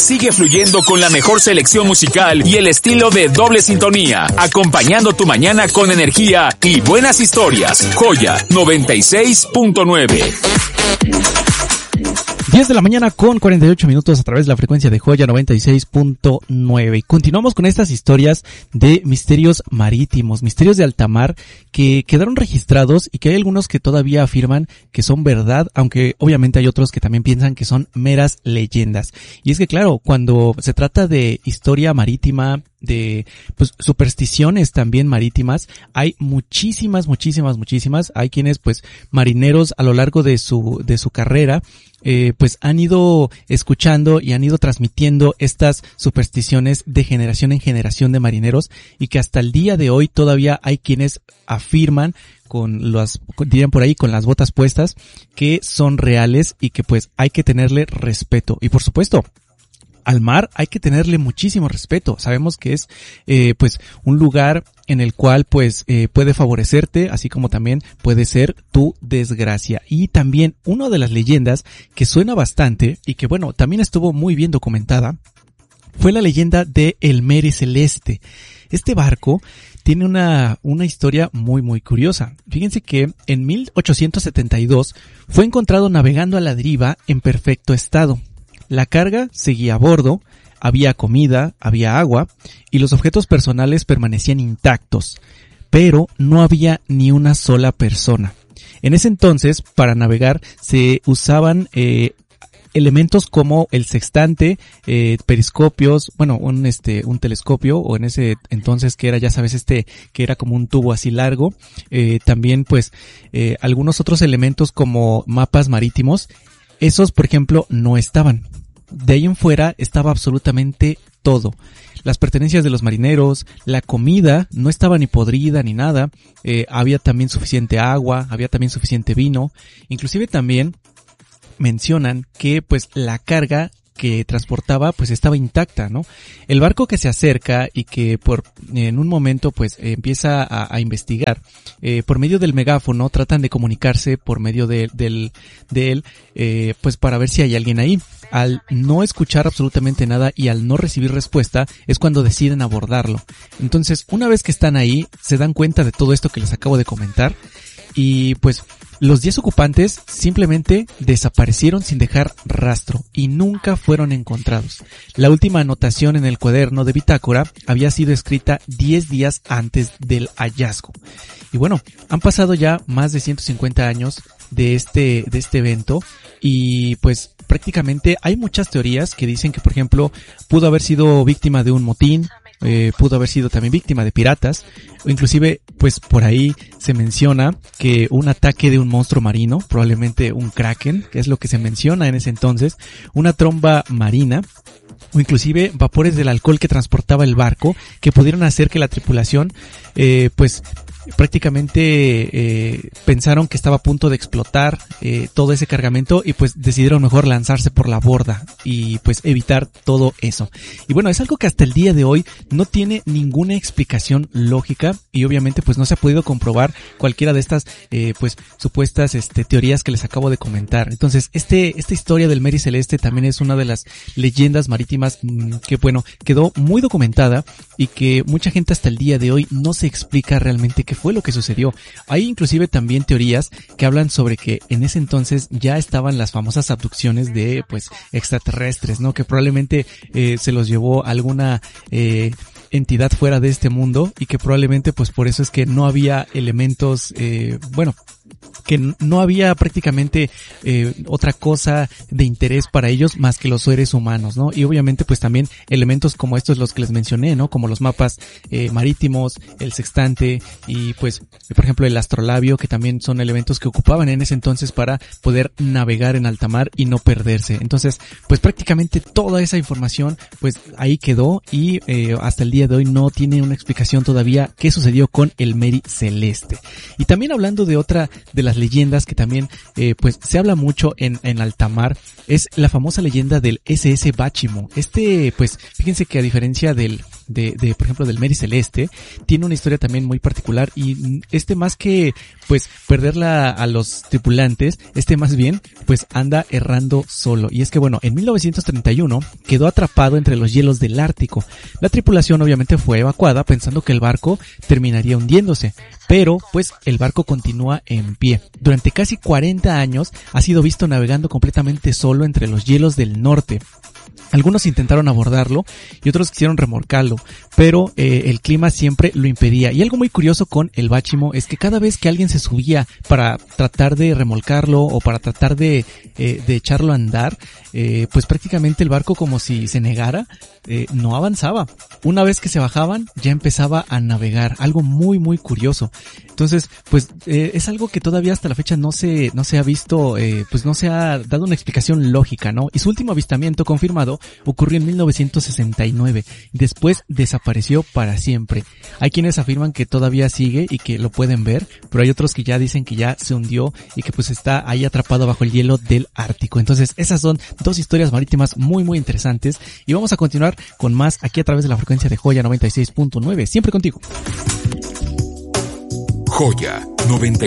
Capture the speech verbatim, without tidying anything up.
sigue fluyendo con la mejor selección musical y el estilo de Doble Sintonía, acompañando tu mañana con energía y buenas historias. Joya noventa y seis punto nueve. diez de la mañana con cuarenta y ocho minutos a través de la frecuencia de Joya noventa y seis punto nueve. Y continuamos con estas historias de misterios marítimos, misterios de alta mar que quedaron registrados y que hay algunos que todavía afirman que son verdad, aunque obviamente hay otros que también piensan que son meras leyendas. Y es que claro, cuando se trata de historia marítima, de pues supersticiones también marítimas, hay muchísimas, muchísimas, muchísimas. Hay quienes pues marineros a lo largo de su de su carrera eh, pues han ido escuchando y han ido transmitiendo estas supersticiones de generación en generación de marineros, y que hasta el día de hoy todavía hay quienes afirman con las, dirían por ahí, con las botas puestas, que son reales y que pues hay que tenerle respeto. Y por supuesto, al mar hay que tenerle muchísimo respeto. Sabemos que es eh, pues un lugar en el cual pues eh, puede favorecerte, así como también puede ser tu desgracia. Y también una de las leyendas que suena bastante y que bueno, también estuvo muy bien documentada, fue la leyenda de el Mary Celeste. Este barco tiene una, una historia muy muy curiosa. Fíjense que en mil ochocientos setenta y dos fue encontrado navegando a la deriva en perfecto estado. La carga seguía a bordo, había comida, había agua y los objetos personales permanecían intactos, pero no había ni una sola persona. En ese entonces, para navegar se usaban eh, elementos como el sextante, eh, periscopios, bueno, un este un telescopio, o en ese entonces que era, ya sabes, este que era como un tubo así largo, eh, también pues eh, algunos otros elementos como mapas marítimos. Esos, por ejemplo, no estaban. De ahí en fuera estaba absolutamente todo. Las pertenencias de los marineros, la comida no estaba ni podrida ni nada. Eh, había también suficiente agua, había también suficiente vino. Inclusive también mencionan que pues la carga que transportaba pues estaba intacta, ¿no? El barco que se acerca y que por en un momento pues eh, empieza a, a investigar, eh, por medio del megáfono tratan de comunicarse por medio de, del, de él, eh, pues para ver si hay alguien ahí. Al no escuchar absolutamente nada y al no recibir respuesta es cuando deciden abordarlo. Entonces, una vez que están ahí, se dan cuenta de todo esto que les acabo de comentar y pues los diez ocupantes simplemente desaparecieron sin dejar rastro y nunca fueron encontrados. La última anotación en el cuaderno de bitácora había sido escrita diez días antes del hallazgo. Y bueno, han pasado ya más de ciento cincuenta años de este, de este evento y pues prácticamente hay muchas teorías que dicen que, por ejemplo, pudo haber sido víctima de un motín, Eh, pudo haber sido también víctima de piratas, o inclusive pues por ahí se menciona que un ataque de un monstruo marino, probablemente un kraken, que es lo que se menciona en ese entonces, una tromba marina, o inclusive vapores del alcohol que transportaba el barco, que pudieron hacer que la tripulación eh, pues prácticamente eh, pensaron que estaba a punto de explotar eh, todo ese cargamento y pues decidieron mejor lanzarse por la borda y pues evitar todo eso. Y bueno, es algo que hasta el día de hoy no tiene ninguna explicación lógica y obviamente pues no se ha podido comprobar cualquiera de estas eh, pues supuestas este teorías que les acabo de comentar. Entonces este esta historia del Mary Celeste también es una de las leyendas marítimas mmm, que bueno, quedó muy documentada y que mucha gente hasta el día de hoy no se explica realmente qué fue lo que sucedió. Hay inclusive también teorías que hablan sobre que en ese entonces ya estaban las famosas abducciones de pues extraterrestres, ¿no? Que probablemente eh, se los llevó alguna eh, entidad fuera de este mundo y que probablemente pues por eso es que no había elementos, eh, bueno, que no había prácticamente eh, otra cosa de interés para ellos más que los seres humanos, ¿no? Y obviamente pues también elementos como estos los que les mencioné, ¿no? Como los mapas eh, marítimos, el sextante y pues por ejemplo el astrolabio, que también son elementos que ocupaban en ese entonces para poder navegar en alta mar y no perderse. Entonces pues prácticamente toda esa información pues ahí quedó y eh, hasta el día de hoy no tiene una explicación todavía qué sucedió con el Mary Celeste. Y también hablando de otra de las leyendas que también eh, pues se habla mucho en, en alta mar, es la famosa leyenda del ese ese Bachimo. Este pues fíjense que a diferencia del de, de, por ejemplo, del Mary Celeste, tiene una historia también muy particular y este más que, pues, perderla a los tripulantes, este más bien, pues, anda errando solo. Y es que, bueno, en mil novecientos treinta y uno quedó atrapado entre los hielos del Ártico. La tripulación obviamente fue evacuada pensando que el barco terminaría hundiéndose, pero, pues, el barco continúa en pie. Durante casi cuarenta años ha sido visto navegando completamente solo entre los hielos del norte. Algunos intentaron abordarlo y otros quisieron remolcarlo, pero eh, el clima siempre lo impedía. Y algo muy curioso con el Báchimo es que cada vez que alguien se subía para tratar de remolcarlo o para tratar de, eh, de echarlo a andar, eh, pues prácticamente el barco, como si se negara, eh, no avanzaba. Una vez que se bajaban ya empezaba a navegar, algo muy muy curioso. Entonces, pues eh, es algo que todavía hasta la fecha no se no se ha visto, eh, pues no se ha dado una explicación lógica, ¿no? Y su último avistamiento confirmado ocurrió en mil novecientos sesenta y nueve y después desapareció para siempre. Hay quienes afirman que todavía sigue y que lo pueden ver, pero hay otros que ya dicen que ya se hundió y que pues está ahí atrapado bajo el hielo del Ártico. Entonces, esas son dos historias marítimas muy muy interesantes y vamos a continuar con más aquí a través de la frecuencia de Joya noventa y seis punto nueve, siempre contigo. Joya noventa